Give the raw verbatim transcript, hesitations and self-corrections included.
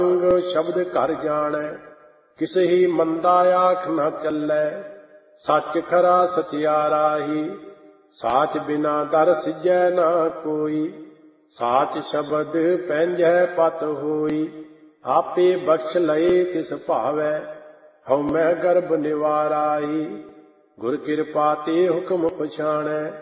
ਸੰਗ ਸ਼ਬਦ ਘਰ ਜਾਣੈ, ਕਿਸੇ ਹੀ ਮੰਦਾ ਆਖ ਨਾ ਚੱਲੈ। ਸੱਚ ਖਰਾ ਸਚਿਆਰਾ ਹੀ, ਸਾਚ ਬਿਨਾ ਦਰ ਸਿਜੈ ਨਾ ਕੋਈ। ਸਾਚ ਸ਼ਬਦ ਪੈਂਜੈ ਪਤ ਹੋਈ, ਆਪੇ ਬਖਸ਼ ਲਏ ਤਿਸ ਭਾਵੈ। ਹਉਮੈ ਗਰਭ ਨਿਵਾਰਾਈ, ਗੁਰ ਕਿਰਪਾ ਤੇ ਹੁਕਮ ਪਛਾਣੈ।